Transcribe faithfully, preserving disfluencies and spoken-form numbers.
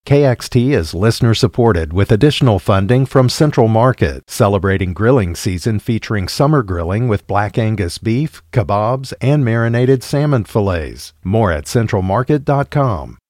K X T is listener-supported with additional funding from Central Market, celebrating grilling season featuring summer grilling with Black Angus beef, kebabs, and marinated salmon fillets. More at central market dot com.